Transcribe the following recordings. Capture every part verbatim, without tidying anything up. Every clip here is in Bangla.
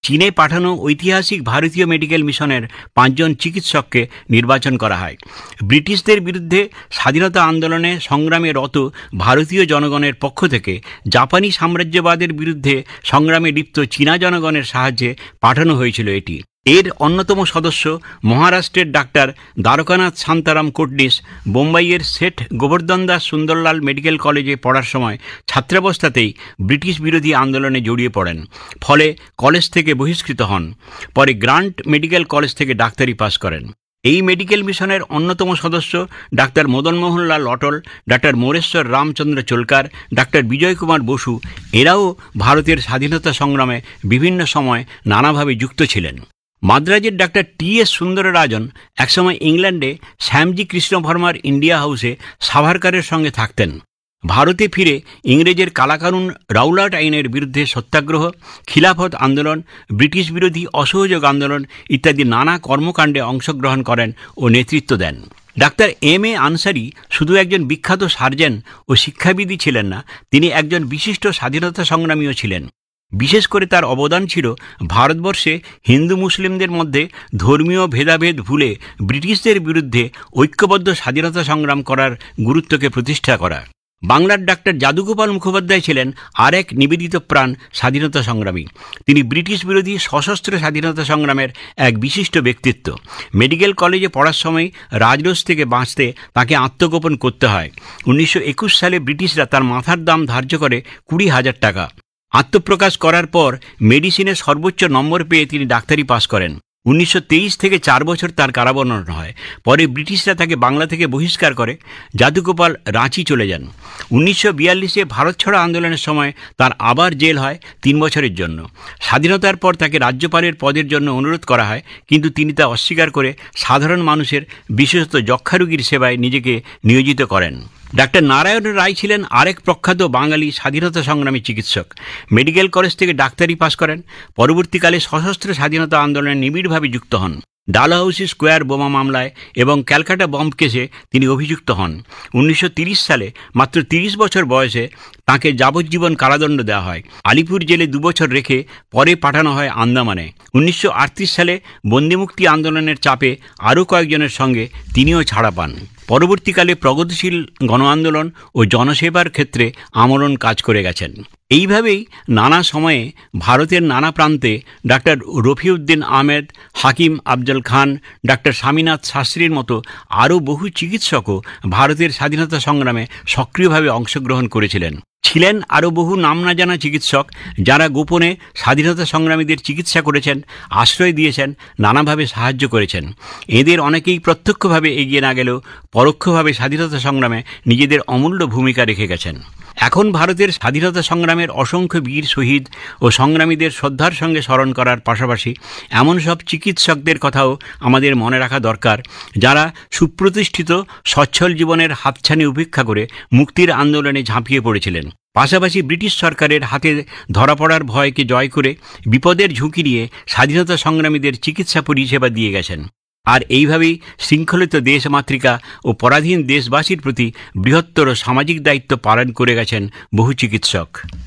চীনে পাঠানো ঐতিহাসিক ভারতীয় মেডিকেল মিশনের পাঁচজন চিকিৎসককে নির্বাচন করা হয়। ব্রিটিশদের বিরুদ্ধে স্বাধীনতা আন্দোলনে সংগ্রামে রত ভারতীয় জনগণের পক্ষ থেকে জাপানি সাম্রাজ্যবাদের বিরুদ্ধে সংগ্রামে লিপ্ত চীনা জনগণের সাহায্যে পাঠানো হয়েছিল এটি। এর অন্যতম সদস্য মহারাষ্ট্রের ডাক্তার দ্বারকানাথ শান্তারাম কোটনিস বোম্বাইয়ের সেঠ গোবর্ধন দাস সুন্দরলাল মেডিকেল কলেজে পড়ার সময় ছাত্রাবস্থাতেই ব্রিটিশ বিরোধী আন্দোলনে জড়িয়ে পড়েন, ফলে কলেজ থেকে বহিষ্কৃত হন। পরে গ্রান্ট মেডিকেল কলেজ থেকে ডাক্তারি পাস করেন। এই মেডিকেল মিশনের অন্যতম সদস্য ডাক্তার মদনমোহনলাল অটল, ডাক্তার মোরেশ্বর রামচন্দ্র চোলকার, ডাক্তার বিজয় কুমার বসু এরাও ভারতের স্বাধীনতা সংগ্রামে বিভিন্ন সময় নানাভাবে যুক্ত ছিলেন। মাদ্রাজের ডাক্তার টি এস সুন্দররাজন একসময় ইংল্যান্ডে শ্যামজি কৃষ্ণ ভার্মার ইন্ডিয়া হাউসে সাভারকারের সঙ্গে থাকতেন। ভারতে ফিরে ইংরেজের কালাকানুন রাউলাট আইনের বিরুদ্ধে সত্যাগ্রহ, খিলাফত আন্দোলন, ব্রিটিশ বিরোধী অসহযোগ আন্দোলন ইত্যাদি নানা কর্মকাণ্ডে অংশগ্রহণ করেন ও নেতৃত্ব দেন। ডাক্তার এম এ আনসারি শুধু একজন বিখ্যাত সার্জন ও শিক্ষাবিদই ছিলেন না, তিনি একজন বিশিষ্ট স্বাধীনতা সংগ্রামীও ছিলেন। বিশেষ করে তার অবদান ছিল ভারতবর্ষে হিন্দু মুসলিমদের মধ্যে ধর্মীয় ভেদাভেদ ভুলে ব্রিটিশদের বিরুদ্ধে ঐক্যবদ্ধ স্বাধীনতা সংগ্রাম করার গুরুত্বকে প্রতিষ্ঠা করা। বাংলার ডাক্তার যাদুগোপাল মুখোপাধ্যায় ছিলেন আর এক নিবেদিত প্রাণ স্বাধীনতা সংগ্রামী। তিনি ব্রিটিশ বিরোধী সশস্ত্র স্বাধীনতা সংগ্রামের এক বিশিষ্ট ব্যক্তিত্ব। মেডিকেল কলেজে পড়ার সময় রাজরোষ থেকে বাঁচতে তাকে আত্মগোপন করতে হয়। উনিশশো একুশ সালে ব্রিটিশরা তার মাথার দাম ধার্য করে কুড়ি হাজার টাকা। আত্মপ্রকাশ করার পর মেডিসিনে সর্বোচ্চ নম্বর পেয়ে তিনি ডাক্তারি পাস করেন। উনিশশো তেইশ থেকে চার বছর তার কারাবরণ হয়। পরে ব্রিটিশরা তাকে বাংলা থেকে বহিষ্কার করে। যাদুগোপাল রাঁচি চলে যান। উনিশশো বিয়াল্লিশে ভারত ছাড়ো আন্দোলনের সময় তার আবার জেল হয় তিন বছরের জন্য। স্বাধীনতার পর তাকে রাজ্যপালের পদের জন্য অনুরোধ করা হয়, কিন্তু তিনি তা অস্বীকার করে সাধারণ মানুষের, বিশেষত যক্ষা রোগীর সেবায় নিজেকে নিয়োজিত করেন। ডাক্তার নারায়ণ রায় ছিলেন আরেক প্রখ্যাত বাঙালি স্বাধীনতা সংগ্রামী চিকিৎসক। মেডিকেল কলেজ থেকে ডাক্তারি পাস করেন। পরবর্তীকালে সশস্ত্র স্বাধীনতা আন্দোলনে নিবিড়ভাবে যুক্ত হন। ডালহাউসি স্কোয়ার বোমা মামলায় এবং ক্যালকাটা বম্ব কেসে তিনি অভিযুক্ত হন। উনিশশো তিরিশ সালে মাত্র তিরিশ বছর বয়সে তাঁকে যাবজ্জীবন কারাদণ্ড দেওয়া হয়। আলিপুর জেলে দুবছর রেখে পরে পাঠানো হয় আন্দামানে। উনিশশো আটত্রিশ সালে বন্দিমুক্তি আন্দোলনের চাপে আরও কয়েকজনের সঙ্গে তিনিও ছাড়া পান। পরবর্তীকালে প্রগতিশীল গণ আন্দোলন ও জনসেবার ক্ষেত্রে আমরণ কাজ করে গেছেন। এইভাবেই নানা সময়ে ভারতের নানা প্রান্তে ডাক্তার রফিউদ্দিন আহমেদ, হাকিম আফজল খান, ডাক্তার স্বামীনাথ শাস্ত্রীর মতো আরও বহু চিকিৎসকও ভারতের স্বাধীনতা সংগ্রামে সক্রিয়ভাবে অংশগ্রহণ করেছিলেন। ছিলেন আরও বহু নাম না জানা চিকিৎসক যারা গোপনে স্বাধীনতা সংগ্রামীদের চিকিৎসা করেছেন, আশ্রয় দিয়েছেন, নানাভাবে সাহায্য করেছেন। এদের অনেকেই প্রত্যক্ষভাবে এগিয়ে না গেলেও পরোক্ষভাবে স্বাধীনতা সংগ্রামে নিজেদের অমূল্য ভূমিকা রেখে গেছেন। এখন ভারতের স্বাধীনতা সংগ্রামের অসংখ্য বীর শহীদ ও সংগ্রামীদের শ্রদ্ধার সঙ্গে স্মরণ করার পাশাপাশি এমন সব চিকিৎসকদের কথাও আমাদের মনে রাখা দরকার, যারা সুপ্রতিষ্ঠিত সচ্ছল জীবনের হাতছানি উপেক্ষা করে মুক্তির আন্দোলনে ঝাঁপিয়ে পড়েছিলেন। পাশাপাশি ব্রিটিশ সরকারের হাতে ধরা পড়ার ভয়কে জয় করে বিপদের ঝুঁকি নিয়ে স্বাধীনতা সংগ্রামীদের চিকিৎসা পরিষেবা দিয়ে গেছেন। আর এইভাবেই শৃঙ্খলিত দেশমাতৃকা ও পরাধীন দেশবাসীর প্রতি বৃহত্তর সামাজিক দায়িত্ব পালন করে গেছেন বহু চিকিৎসক।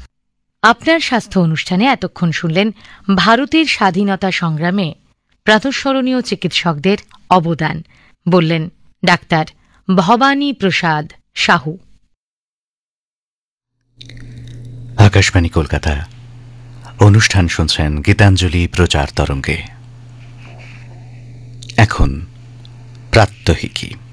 আপনার স্বাস্থ্য অনুষ্ঠানে এতক্ষণ শুনলেন ভারতের স্বাধীনতা সংগ্রামে প্রাতঃস্মরণীয় চিকিৎসকদের অবদান। বললেন ডাক্তার ভবানী প্রসাদ সাহু। আকাশবাণী কলকাতা, অনুষ্ঠান শুনছেন গীতাঞ্জলি প্রচার তরঙ্গে। এখন প্রাত্যহিকী।